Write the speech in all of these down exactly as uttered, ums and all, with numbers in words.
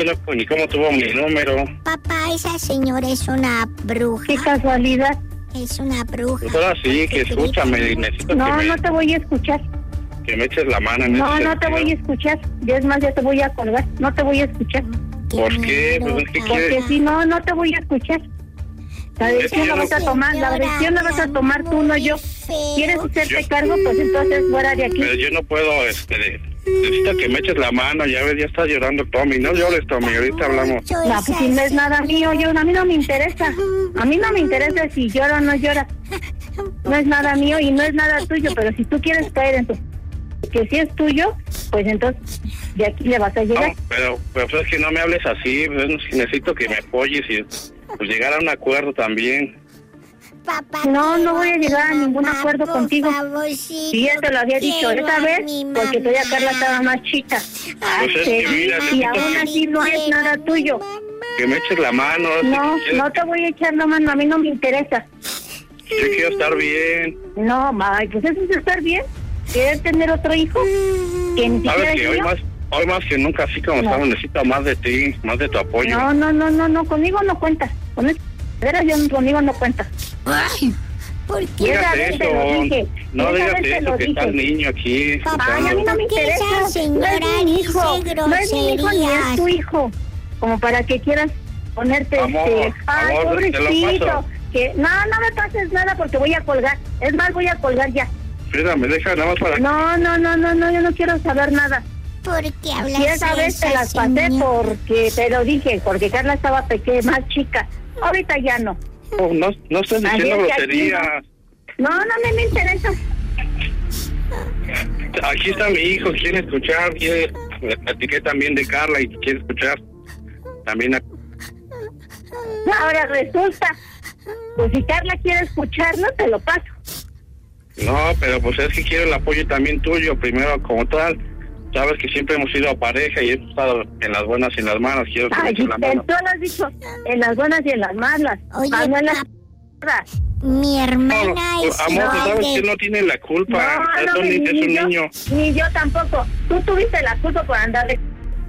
no, ni cómo tuvo mi número. Papá, esa señora es una bruja. Qué casualidad. Es una bruja. Pues ahora sí, que escúchame, necesito No, que me, no te voy a escuchar. que me eches la mano en No, ese no te sentido. voy a escuchar. Ya es más, ya te voy a colgar. No te voy a escuchar. ¿Por qué? Pues es que miedo, quiere- Porque si no, no te voy a escuchar. La Es que decisión yo la no- vas a tomar, la decisión la vas a tomar tú, no yo. ¿Quieres hacerte Yo- cargo? Pues entonces fuera de aquí. Pero yo no puedo, este, necesito que me eches la mano, ya ves, ya está llorando Tommy, no llores Tommy, ahorita hablamos. No, pues si no es nada mío, yo, a mí no me interesa. A mí no me interesa si llora o no llora. No es nada mío y no es nada tuyo, pero si tú quieres caer en tu... que si es tuyo, pues entonces de aquí le vas a llegar. No, pero, pero pues es que no me hables así, pues, necesito que me apoyes y pues llegar a un acuerdo también. Papá, No, no voy a quiero llegar a ningún mamá, acuerdo por contigo. favorcito, Y ya te lo había dicho quiero esa a vez, mi porque todavía mamá. Carla estaba más chica. Pues es que mira, y necesito aún que- así no es nada tuyo. Que me eches la mano. si No, quieres- no te voy a echar la mano, a mí no me interesa. Yo quiero estar bien. No, ay, pues eso es estar bien. ¿Quieres tener otro hijo? Que ni siquiera Sabes es que hoy mío. más, hoy más que nunca, así como No. estamos, necesito más de ti, más de tu apoyo. No, no, no, no, no, conmigo no cuentas. Con eso, de veras, yo conmigo no cuentas. Ay, ¿por qué? Digas esa vez te lo eso, dije, no esa digas vez te eso, lo que está el dije. niño aquí. Papá, Ay, a mí no me ¿por qué esa interesa. No señora es mi hijo. dice No es mi hijo ni es groserías? tu hijo. Como para que quieras ponerte Amor, este. Ay, amor, te lo pobrecito. paso. Que no, no me pases nada porque voy a colgar. Es más, voy a colgar ya. Espérame, deja nada más para... No, no, no, no, no, yo no quiero saber nada. ¿Por qué hablas Y esa vez te las pasé porque te lo dije, porque Carla estaba pequeña, más chica. Ahorita ya no. No, no, no estás Así diciendo es que aquí groserías. No, no me, me interesa. Aquí está mi hijo, quiere escuchar, quiere... Le platiqué también de Carla y quiere escuchar. También... a- Ahora resulta, pues si Carla quiere escucharlo, te lo paso. No, pero pues es que quiero el apoyo también tuyo, primero como tal. Sabes que siempre hemos sido pareja y hemos estado en las buenas y en las malas. Quiero que me Ay, eches la mano. tú lo has dicho, en las buenas y en las malas. Oye, Ah, no en las papá. p***. Mi No, hermana es amor, tú sabes de- que no tiene la culpa. No, es no, un, ni, es un ni yo, niño. ni yo tampoco. Tú tuviste la culpa por andar de...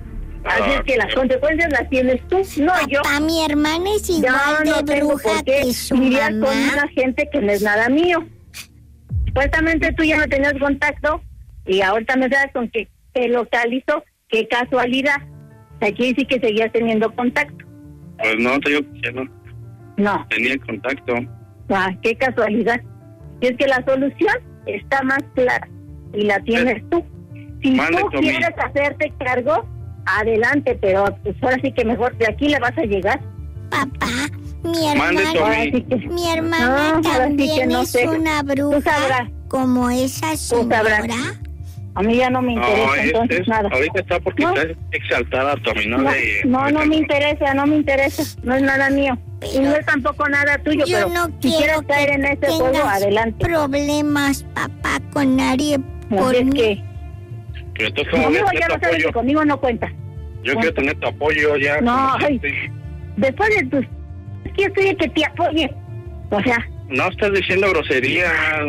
Así Ah, es que las consecuencias las tienes tú, no yo. Papá, mi hermana es Yo igual no de tengo bruja por qué que su lidiar mamá. con una gente que no es nada mío. Supuestamente tú ya no tenías contacto y ahorita me sabes con que te localizo. Qué casualidad. Aquí sí que seguías teniendo contacto. Pues no, te digo que no No, tenía contacto. ah, qué casualidad. Y es que la solución está más clara y la tienes tú. Si Mande tú conmigo. quieres hacerte cargo, adelante, pero pues ahora sí que mejor de aquí le vas a llegar. Papá, mi Mande hermana, tu Ahora amigo. sí que, mi hermana No, ahora sí también que no es sé. una Tú bruja sabrás. como esa sabrás. señora. a mí ya no me interesa No, es, entonces es- nada. ahorita está porque No. está exaltada, Tommy, no No, de... no, no ahorita me interesa, no me interesa, no es nada mío. Y no es tampoco nada tuyo, Yo pero no si quiero quieres caer que en ese tengas juego, adelante. problemas, papá, con nadie por Así es mí. que Pero entonces, ¿cómo conmigo ves ya tu no sabes apoyo? que conmigo no cuenta. Yo quiero tener tu apoyo ya. No, como ay. siempre. Después de tus... Es que yo soy el que te apoye. O sea, No estás diciendo grosería.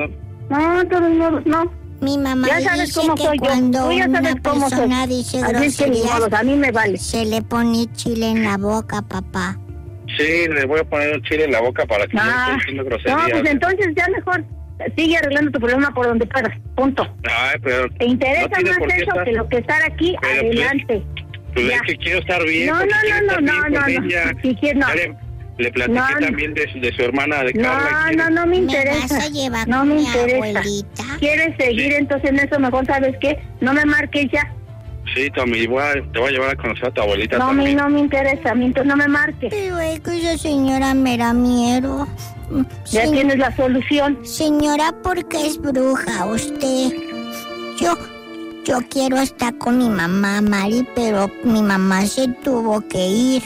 no, de todos modos, no. Mi mamá Ya sabes dice cómo que soy yo. cuando Tú ya una sabes cómo soy. persona dice Así es que ni groserías, modos, a mí me vale. se le pone chile en la boca, papá. Sí, le voy a poner un chile en la boca para que no Ah, esté diciendo no, groserías. pues entonces ya mejor sigue arreglando tu problema por donde puedas. Punto. Ay, pero... ¿Te interesa no tiene más por qué eso estar- que lo que estar aquí? Pero, pues, Adelante. Pues Ya. es que quiero estar bien. No, porque no, quiero no, estar no, bien no, con no, no. ella. Si quieres, no. Ya le, le platiqué No, no. también de, de su hermana, de No, Carla. no, no me ¿Me vas interesa. a llevar No con me mi interesa. abuelita? ¿Quieres seguir Sí. entonces en eso? Mejor, ¿sabes qué? No me marques ya. Sí, Tommy, voy a- te voy a llevar a conocer a tu abuelita No, me, también. no me interesa. A mí entonces no me marques. Pero es que esa señora me da miedo. Ya Se- tienes la solución. Señora, ¿por qué es bruja usted? Yo, yo quiero estar con mi mamá, Mari, pero mi mamá se tuvo que ir.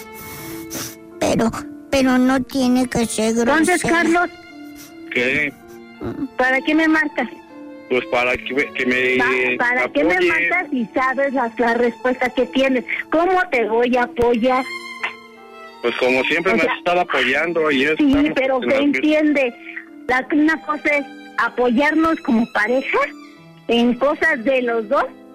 Pero, pero no tiene que ser grosera. Entonces, Carlos, ¿Qué? ¿para qué me marcas? Pues para que, que me Pa- ¿Para qué me apoye. marcas si sabes la, la respuesta que tienes? ¿Cómo te voy a apoyar? Pues como siempre O me sea, has estado apoyando y eso. Sí, estamos pero en ¿se las- entiende? La, una cosa es apoyarnos como pareja en cosas de los dos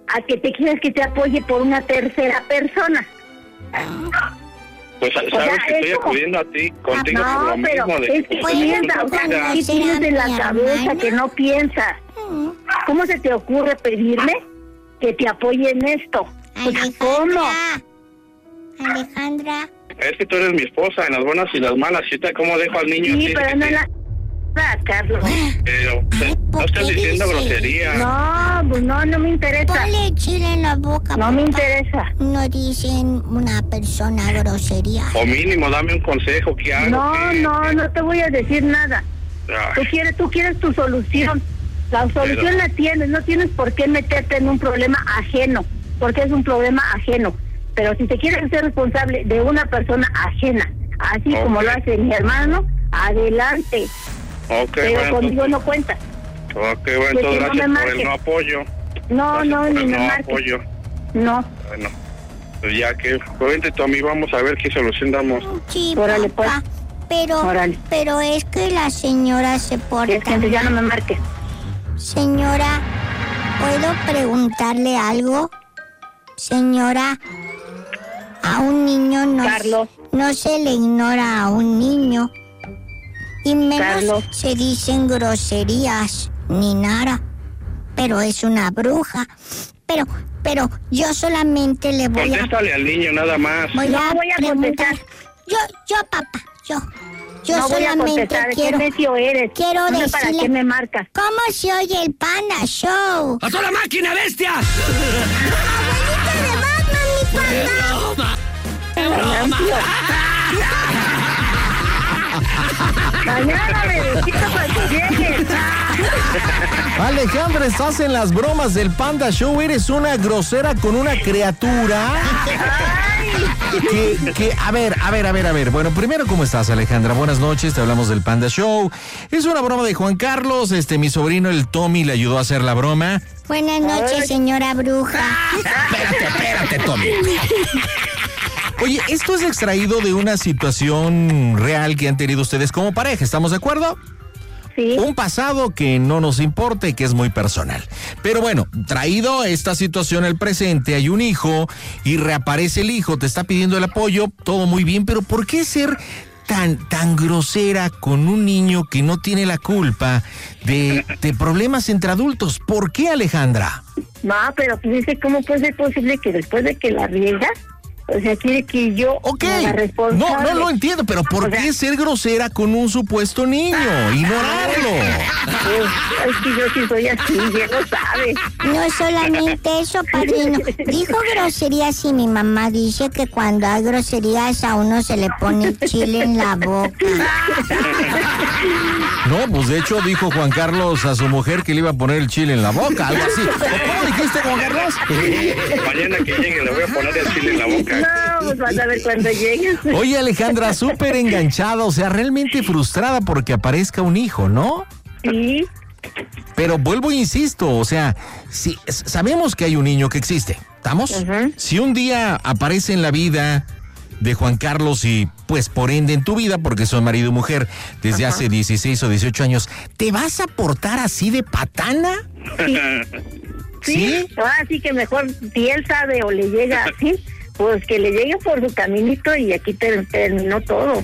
a que te quieras que te apoye por una tercera persona. Pues sabes O sea, que estoy es como- acudiendo a ti, contigo No, por lo pero mismo de es que Bueno, piensa, o sea, cuando ¿qué será tienes en la mi cabeza hermana? que no piensas? ¿Cómo se te ocurre pedirme que te apoye en esto? O sea, ¿cómo? Alejandra, Alejandra, Es que tú eres mi esposa, en las buenas y las malas. ¿Sí? ¿Cómo dejo al niño Sí, así? pero no en la... Carlos. Pero, Ay, ¿por no estás qué diciendo dices? grosería. No, pues no, no me interesa. ponle chile en la boca. No me papá. interesa. No dicen una persona grosería. O mínimo, dame un consejo, ¿qué hago? No, ¿Qué- no, qué? no te voy a decir nada. Tú Ay, quieres, tú quieres tu solución. La solución Pero- la tienes, no tienes por qué meterte en un problema ajeno, porque es un problema ajeno. Pero si te quieres ser responsable de una persona ajena, así Ok. como lo hace mi hermano, adelante. ok, Pero bueno, conmigo entonces, no cuenta. ok, bueno, que entonces no gracias me por el marques. no apoyo. No, Gracias no, por ni el me no marques. apoyo. No, Bueno, pues ya que, vente Tommy, vamos a ver qué solución damos. Sí, Órale, papá. Pero, Órale. pero es que la señora se si porta. es que entonces ya no me marques. Señora, ¿puedo preguntarle algo? Señora, a un niño no, Carlos. no se le ignora a un niño. Y menos Carlos. se dicen groserías ni nada. Pero es una bruja. Pero, pero yo solamente le voy a, Contéstale al niño nada más. voy No a voy a preguntar. contestar. Yo, yo, papá, yo. Yo no voy a solamente contestar, quiero. qué necio eres. quiero no sé para decirle- qué me marcas. ¿Cómo se oye el Panda Show? ¡A toda máquina, bestia! ¡Abuelita de Batman, mi panda! Mañana me despido cuando llegues. Alejandra, estás en las bromas del Panda Show. Eres una grosera con una criatura. Que, que, a ver, a ver, a ver, a ver. Bueno, primero, ¿cómo estás, Alejandra? Buenas noches, te hablamos del Panda Show. Es una broma de Juan Carlos. Este, mi sobrino, el Tommy, le ayudó a hacer la broma. Buenas noches, señora bruja. Espérate, espérate, Tommy. Oye, esto es extraído de una situación real que han tenido ustedes como pareja, ¿estamos de acuerdo? Sí. Un pasado que no nos importa y que es muy personal. Pero bueno, traído esta situación al presente, hay un hijo y reaparece el hijo, te está pidiendo el apoyo, todo muy bien, pero ¿por qué ser tan, tan grosera con un niño que no tiene la culpa de, de problemas entre adultos? ¿Por qué, Alejandra? No, pero pues dice, ¿cómo puede ser posible que después de que la riega, o sea, quiere que yo Ok, me haga responsable? no, no lo entiendo, pero ¿por O sea- qué ser grosera con un supuesto niño? Ignorarlo. Pues, es que yo sí soy así, ya lo sabes. No solamente eso, padrino. Dijo groserías y mi mamá dice que cuando hay groserías a uno se le pone chile en la boca. No, pues de hecho dijo Juan Carlos a su mujer que le iba a poner el chile en la boca, algo así. ¿Cómo dijiste, Juan Carlos? Mañana que llegue le voy a poner el chile en la boca. No, pues vas a ver cuando llegues. Oye, Alejandra, súper enganchada, o sea, realmente frustrada porque aparezca un hijo, ¿no? Sí, Pero vuelvo e insisto, o sea, si sabemos que hay un niño que existe, ¿estamos? Ujú. Si un día aparece en la vida de Juan Carlos y pues por ende en tu vida, porque son marido y mujer desde Ajá. hace dieciséis o dieciocho años, ¿te vas a portar así de patana? sí. ¿Sí? Ahora sí que mejor, si él sabe o le llega así, pues que le llegue por su caminito y aquí ter- terminó todo.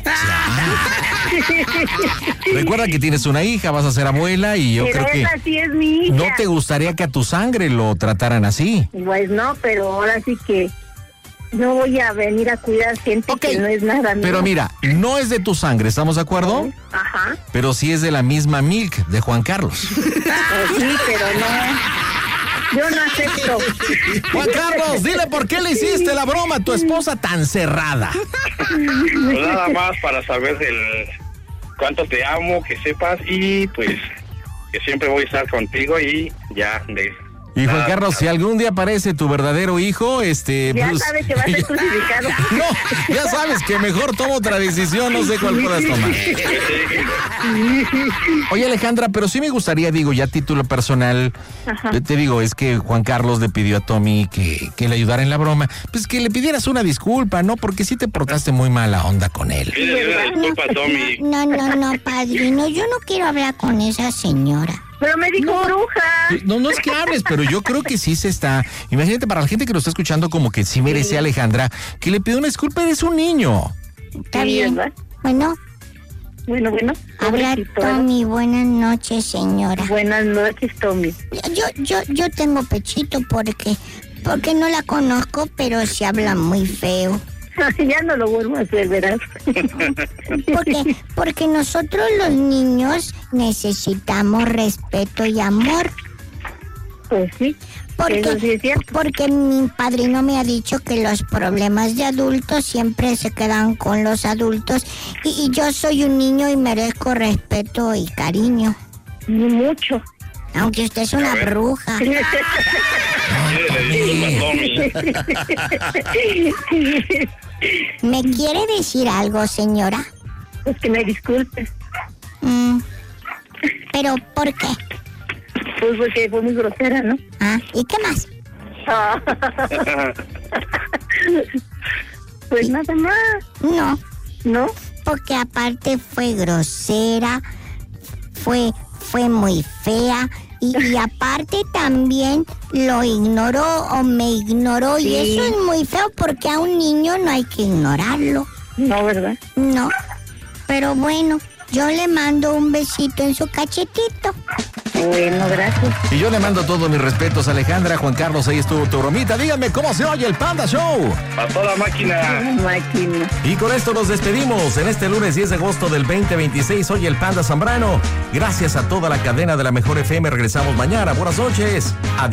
Recuerda que tienes una hija, vas a ser abuela y yo Pero creo que esa sí es mi hija. no te gustaría que a tu sangre lo trataran así. Pues no, pero ahora sí que no voy a venir a cuidar gente Ok, que no es nada mío. Pero mira, no es de tu sangre, ¿estamos de acuerdo? Ajá, Pero sí es de la misma Milk de Juan Carlos. pues sí, pero no. Yo no acepto. Juan Carlos, dile por qué le hiciste la broma a tu esposa tan cerrada. Pues nada más para saber del cuánto te amo, que sepas y pues que siempre voy a estar contigo y ya de Y Juan nada, Carlos, si algún día aparece tu verdadero hijo, este... Ya pues, sabes que va a ser crucificado. No, ya sabes que mejor tomo otra decisión, no sé cuál puedas tomar. Oye, Alejandra, pero sí me gustaría, digo, ya a título personal, Ajá. te, te digo, es que Juan Carlos le pidió a Tommy que, que le ayudara en la broma, pues que le pidieras una disculpa, ¿no? Porque sí te portaste muy mala onda con él. Pídele una disculpa a Tommy. No, no, no, padrino. Yo no quiero hablar con esa señora. Pero me dijo No. bruja. No, no es que hables, pero yo creo que sí se está. Imagínate, para la gente que lo está escuchando, como que sí merece a Alejandra que le pida una disculpa, eres un niño. Está Sí, bien. ¿verdad? Bueno, Bueno, bueno. habla pobrecito, Tommy. Buenas noches, señora. Buenas noches, Tommy. Yo, yo, yo tengo pechito porque, porque no la conozco, pero se habla muy feo. Ya no lo vuelvo a hacer, verás. Porque, porque nosotros los niños necesitamos respeto y amor. Pues sí. Porque, Eso sí es cierto. porque mi padrino me ha dicho que los problemas de adultos siempre se quedan con los adultos y, y yo soy un niño y merezco respeto y cariño. Ni mucho. Aunque usted es una bruja. ¿Me quiere decir algo, señora? Pues que me disculpes. Mm, ¿Pero por qué? Pues porque fue muy grosera, ¿no? Ah, ¿y qué más? Pues nada más, No, ¿no? porque aparte fue grosera, fue, fue muy fea y, y aparte también lo ignoró o me ignoró y Sí. eso es muy feo porque a un niño no hay que ignorarlo, No, ¿verdad? no. Pero bueno, yo le mando un besito en su cachetito. Bueno, gracias. Y yo le mando todos mis respetos a Alejandra. Juan Carlos, ahí estuvo tu bromita. Díganme cómo se oye el Panda Show. A toda máquina. Máquina. Y con esto nos despedimos en este lunes diez de agosto del veinte veintiséis. Soy el Panda Zambrano. Gracias a toda la cadena de la Mejor F M. Regresamos mañana. Buenas noches. Adiós.